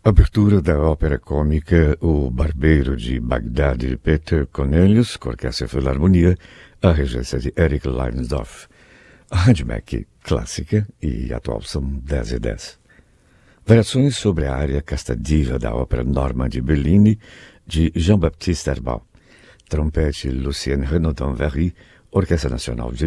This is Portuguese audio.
Abertura da ópera cômica O Barbeiro de Bagdad de Peter Cornelius, com a Orquestra Filarmonia, a regência de Eric Leinsdorf. A Handback clássica e atual são 10/10. Variações sobre a área Casta Diva da ópera Norma de Bellini, de Jean-Baptiste Herbal. Trompete Lucien Renaudin-Very, Orquestra Nacional de